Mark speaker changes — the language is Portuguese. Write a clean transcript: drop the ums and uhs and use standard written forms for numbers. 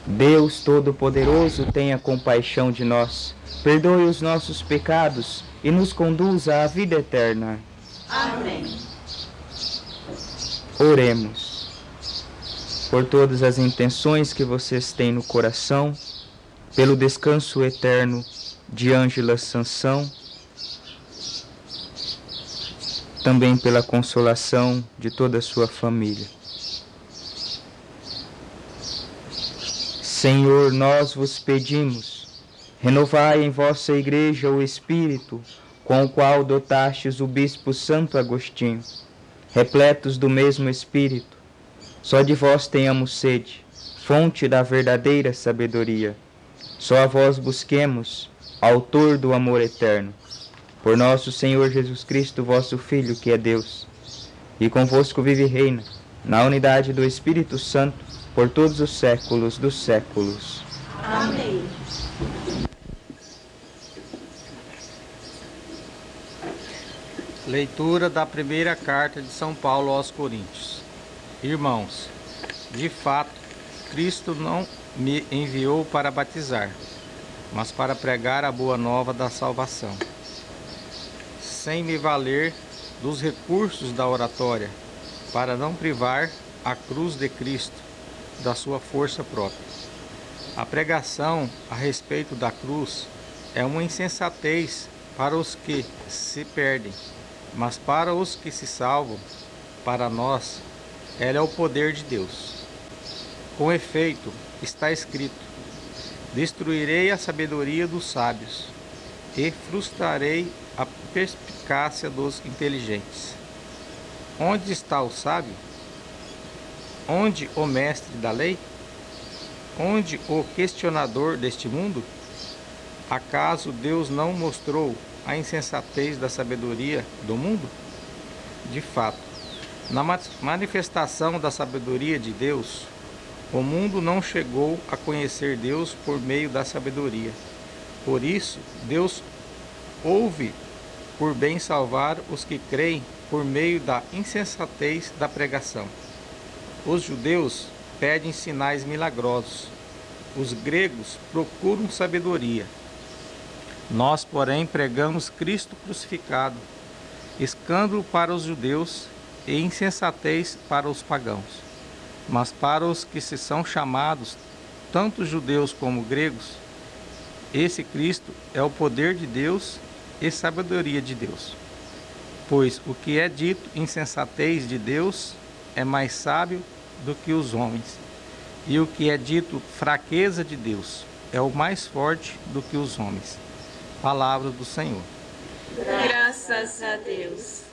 Speaker 1: Deus Todo-Poderoso, tenha compaixão de nós, perdoe os nossos pecados e nos conduza à vida eterna.
Speaker 2: Amém.
Speaker 1: Oremos. Por todas as intenções que vocês têm no coração, pelo descanso eterno de Ângela Sansão, também pela consolação de toda a sua família. Senhor, nós vos pedimos, renovai em vossa igreja o Espírito, com o qual dotastes o Bispo Santo Agostinho, repletos do mesmo Espírito. Só de vós tenhamos sede, fonte da verdadeira sabedoria. Só a vós busquemos, autor do amor eterno. Por nosso Senhor Jesus Cristo, vosso Filho, que é Deus, e convosco vive e reina, na unidade do Espírito Santo, por todos os séculos dos séculos.
Speaker 2: Amém.
Speaker 3: Leitura da primeira carta de São Paulo aos Coríntios. Irmãos, de fato, Cristo não me enviou para batizar, mas para pregar a boa nova da salvação, sem me valer dos recursos da oratória, para não privar a cruz de Cristo da sua força própria. A pregação a respeito da cruz é uma insensatez para os que se perdem, mas para os que se salvam, para nós, ela é o poder de Deus. Com efeito, está escrito: destruirei a sabedoria dos sábios e frustrarei a perspicácia dos inteligentes. Onde está o sábio? Onde o mestre da lei? Onde o questionador deste mundo? Acaso Deus não mostrou a insensatez da sabedoria do mundo? De fato, na manifestação da sabedoria de Deus, o mundo não chegou a conhecer Deus por meio da sabedoria. Por isso, Deus houve por bem salvar os que creem por meio da insensatez da pregação. Os judeus pedem sinais milagrosos, os gregos procuram sabedoria. Nós, porém, pregamos Cristo crucificado, escândalo para os judeus e insensatez para os pagãos. Mas para os que se são chamados, tanto judeus como gregos, esse Cristo é o poder de Deus e sabedoria de Deus. Pois o que é dito insensatez de Deus é mais sábio do que os homens, e o que é dito fraqueza de Deus é o mais forte do que os homens. Palavra do Senhor.
Speaker 2: Graças a Deus.